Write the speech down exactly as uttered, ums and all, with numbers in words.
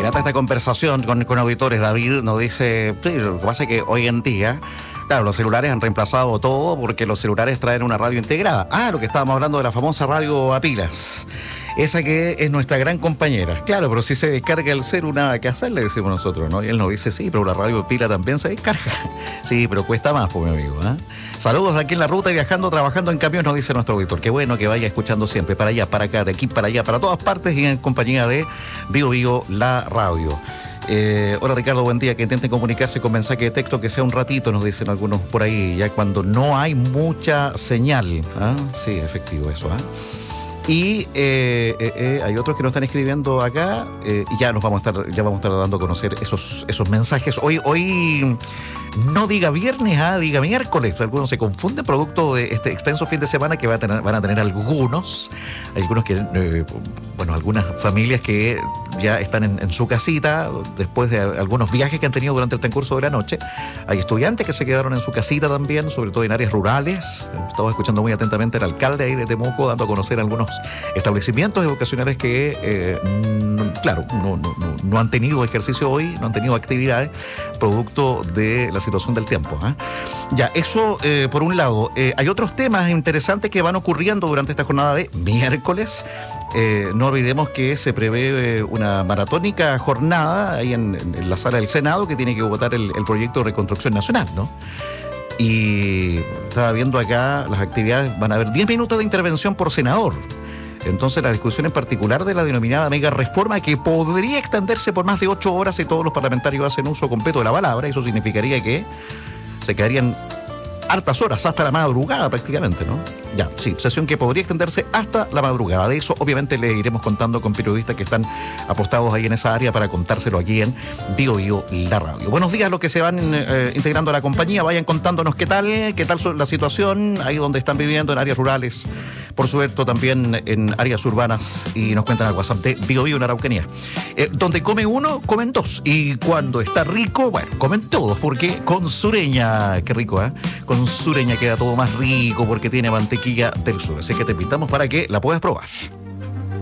encanta esta conversación con, con auditores. David nos dice, sí, lo que pasa es que hoy en día, claro, los celulares han reemplazado todo porque los celulares traen una radio integrada. Ah, lo que estábamos hablando de la famosa radio a pilas. Esa que es nuestra gran compañera. Claro, pero si se descarga el celu, nada que hacer, le decimos nosotros, ¿no? Y él nos dice, sí, pero la radio de pila también se descarga. Sí, pero cuesta más, pues, mi amigo, ¿eh? Saludos aquí en la ruta, viajando, trabajando en camión, nos dice nuestro auditor. Qué bueno que vaya escuchando siempre, para allá, para acá, de aquí para allá, para todas partes y en compañía de Bio Bio, la radio. Eh, hola Ricardo, buen día. Que intenten comunicarse con mensaje de texto, que sea un ratito, nos dicen algunos por ahí, ya cuando no hay mucha señal. ¿Eh? Sí, efectivo eso, ¿eh? Y eh, eh, eh, hay otros que nos están escribiendo acá eh, y ya nos vamos a estar, ya vamos a estar dando a conocer esos, esos mensajes. Hoy, hoy no diga viernes, ah, diga miércoles. Algunos se confunden producto de este extenso fin de semana que va a tener, van a tener algunos, algunos que, eh, bueno, algunas familias que ya están en, en su casita después de algunos viajes que han tenido durante el transcurso de la noche. Hay estudiantes que se quedaron en su casita también, sobre todo en áreas rurales. Estaba escuchando muy atentamente al alcalde ahí de Temuco, dando a conocer algunos establecimientos educacionales que, eh, no, claro, no, no, no, no han tenido ejercicio hoy, no han tenido actividades, producto de la situación del tiempo. ¿eh? Ya, eso eh, por un lado. Eh, hay otros temas interesantes que van ocurriendo durante esta jornada de miércoles. Eh, no olvidemos que se prevé una maratónica jornada ahí en, en la sala del Senado que tiene que votar el, el proyecto de reconstrucción nacional, ¿no? Y estaba viendo acá las actividades, van a haber diez minutos de intervención por senador. Entonces la discusión en particular de la denominada mega reforma, que podría extenderse por más de ocho horas si todos los parlamentarios hacen uso completo de la palabra. Eso significaría que se quedarían hartas horas, hasta la madrugada prácticamente, ¿no? Ya, sí, sesión que podría extenderse hasta la madrugada. De eso obviamente le iremos contando con periodistas que están apostados ahí en esa área para contárselo aquí en Bio Bio, la radio. Buenos días los que se van eh, integrando a la compañía. Vayan contándonos qué tal, qué tal la situación ahí donde están viviendo, en áreas rurales, por supuesto también en áreas urbanas, y nos cuentan al WhatsApp de Bio Bio en Araucanía. Eh, donde come uno, comen dos, y cuando está rico, bueno, comen todos, porque con Sureña, qué rico, ¿eh? Con Sureña queda todo más rico porque tiene mantequilla del sur, así que te invitamos para que la puedas probar.